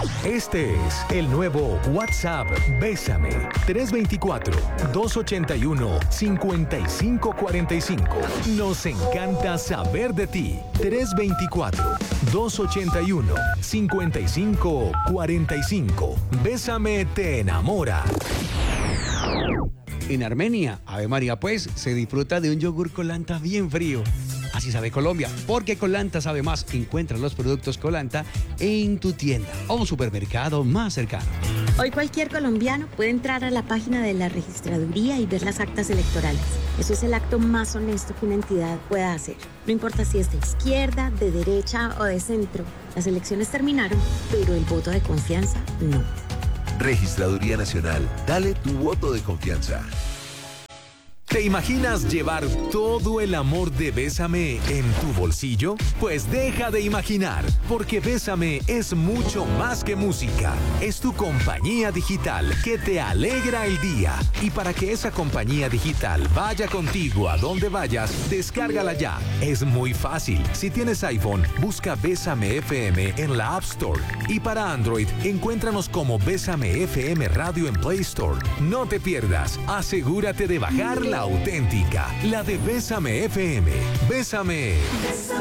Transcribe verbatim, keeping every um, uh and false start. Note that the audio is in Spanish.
Este es el nuevo WhatsApp Bésame. tres dos cuatro, dos ocho uno, cinco cinco cuatro cinco. Nos encanta saber de ti. tres dos cuatro, dos ocho uno, cinco cinco cuatro cinco. Bésame te enamora. En Armenia, Ave María, pues, se disfruta de un yogur Colanta bien frío. Así sabe Colombia, porque Colanta sabe más. Encuentra los productos Colanta en tu tienda o supermercado más cercano. Hoy cualquier colombiano puede entrar a la página de la registraduría y ver las actas electorales. Eso es el acto más honesto que una entidad pueda hacer. No importa si es de izquierda, de derecha o de centro. Las elecciones terminaron, pero el voto de confianza no. Registraduría Nacional. Dale tu voto de confianza. ¿Te imaginas llevar todo el amor de Bésame en tu bolsillo? Pues deja de imaginar, porque Bésame es mucho más que música. Es tu compañía digital que te alegra el día. Y para que esa compañía digital vaya contigo a donde vayas, descárgala ya. Es muy fácil. Si tienes iPhone, busca Bésame F M en la App Store. Y para Android, encuéntranos como Bésame F M Radio en Play Store. No te pierdas. Asegúrate de bajar la auténtica, la de Bésame F M. Bésame.